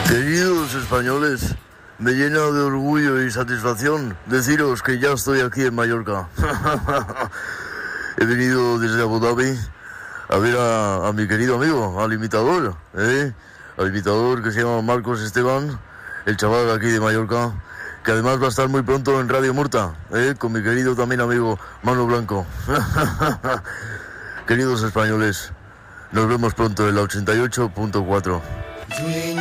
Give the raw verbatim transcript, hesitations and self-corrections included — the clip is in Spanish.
Queridos españoles, me llena de orgullo y satisfacción deciros que ya estoy aquí en Mallorca. He venido desde Abu Dhabi a ver a, a mi querido amigo, al imitador, ¿eh? al imitador que se llama Marcos Esteban, el chaval aquí de Mallorca, que además va a estar muy pronto en Radio Murta, ¿eh? con mi querido también amigo Manu Blanco. Queridos españoles, nos vemos pronto en la ochenta y ocho punto cuatro.